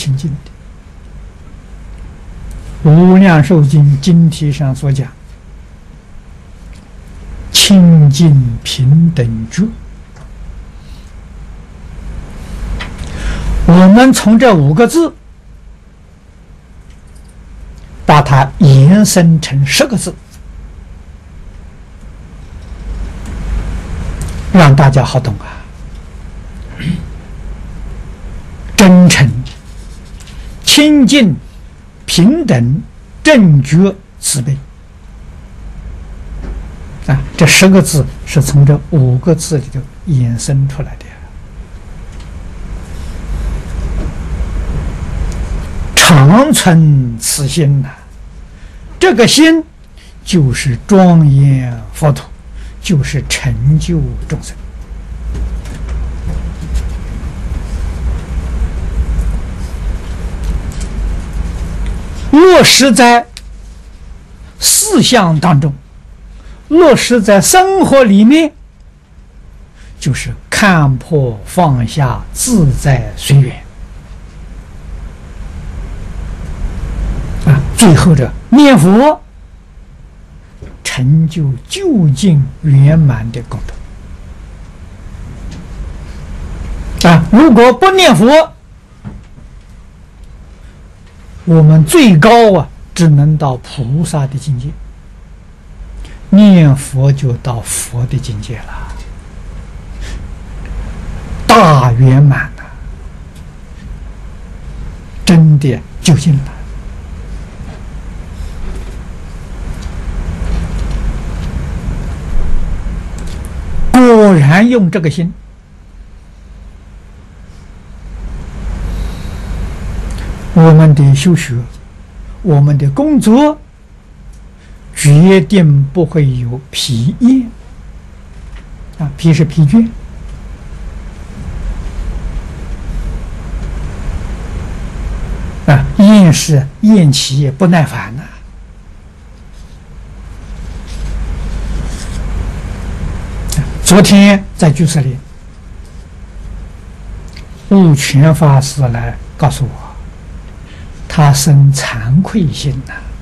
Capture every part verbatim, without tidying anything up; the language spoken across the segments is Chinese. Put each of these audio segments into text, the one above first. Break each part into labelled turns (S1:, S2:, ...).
S1: 清净的。无量寿经经题上所讲，清净平等觉。我们从这五个字把它延伸成十个字，让大家好懂啊。真诚、清净、平等、正觉、慈悲啊，这十个字是从这五个字里头衍生出来的。常存此心呐、啊，这个心就是庄严佛土，就是成就众生。落实在思想当中，落实在生活里面，就是看破放下，自在随缘啊！最后这念佛，成就究竟圆满的功德啊！如果不念佛，我们最高啊，只能到菩萨的境界，念佛就到佛的境界了，大圆满了，真的究竟了。果然用这个心，我们的修学，我们的工作，决定不会有疲厌啊，疲是疲倦啊，厌是厌气不耐烦呐、啊。昨天在居士林，悟全法师来告诉我，他生惭愧心呐、啊。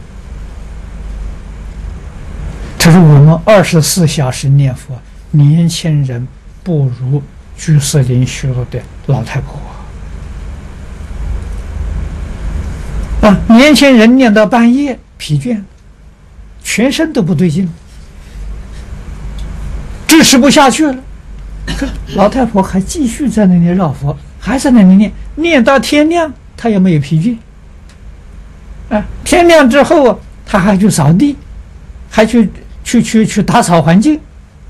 S1: 他说：“我们二十四小时念佛，年轻人不如居士林学路的老太婆啊！年轻人念到半夜疲倦，全身都不对劲，支持不下去了。老太婆还继续在那里绕佛，还在那里念，念到天亮，她也没有疲倦。啊，天亮之后，她还去扫地，还去去去去打扫环境。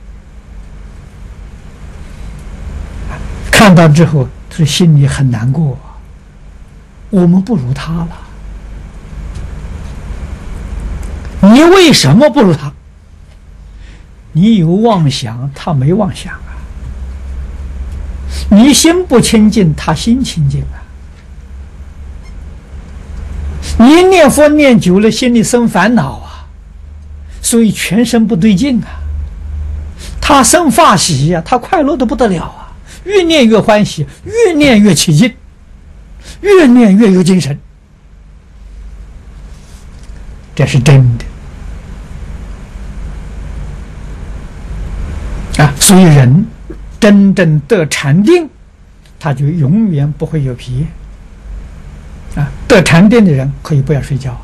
S1: 看到之后，他心里很难过，我们不如他了。你为什么不如他？你有妄想，他没妄想啊。你心不清净，他心清净啊。你念佛念久了，心里生烦恼啊，所以全身不对劲啊。他生法喜呀、啊，他快乐得不得了啊，越念越欢喜，越念越起劲，越念越有精神，这是真的啊。所以人真正得禅定，他就永远不会有疲厌啊。得禅定的人可以不要睡觉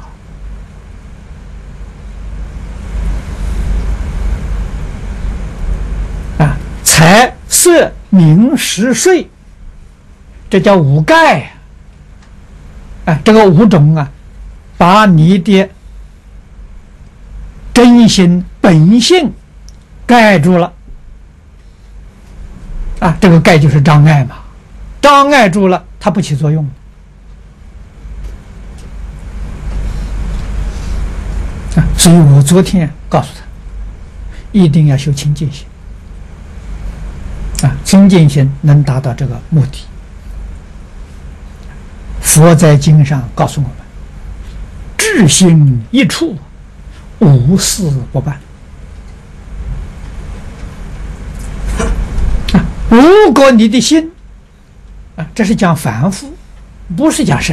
S1: 啊。啊，财色名食睡，这叫五盖啊。这个五种啊，把你的真心本性盖住了啊。这个盖就是障碍嘛，障碍住了，它不起作用。啊，所以我昨天告诉他，一定要修清净心啊，清净心能达到这个目的。佛在经上告诉我们，至心一处，无事不办啊。如果你的心啊，这是讲凡夫，不是讲圣